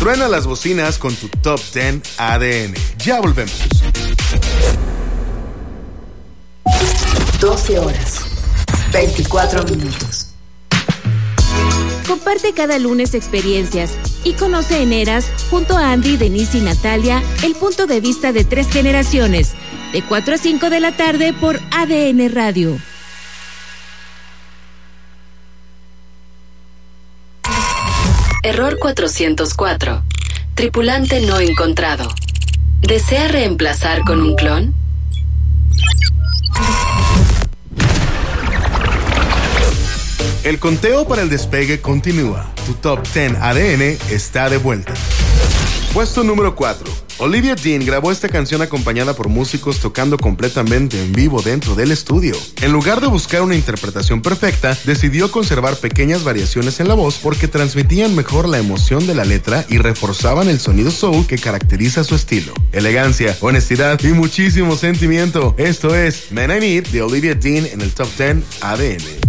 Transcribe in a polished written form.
Truena las bocinas con tu Top 10 ADN. Ya volvemos. 12 horas, 24 minutos. Comparte cada lunes experiencias y conoce en Eras, junto a Andy, Denise y Natalia, el punto de vista de 3 generaciones, de 4 a 5 de la tarde por ADN Radio. Error 404. Tripulante no encontrado. ¿Desea reemplazar con un clon? El conteo para el despegue continúa. Tu Top 10 ADN está de vuelta. Puesto número 4. Olivia Dean grabó esta canción acompañada por músicos tocando completamente en vivo dentro del estudio. En lugar de buscar una interpretación perfecta, decidió conservar pequeñas variaciones en la voz porque transmitían mejor la emoción de la letra y reforzaban el sonido soul que caracteriza su estilo. Elegancia, honestidad y muchísimo sentimiento. Esto es Man I Need de Olivia Dean en el Top 10 ADN.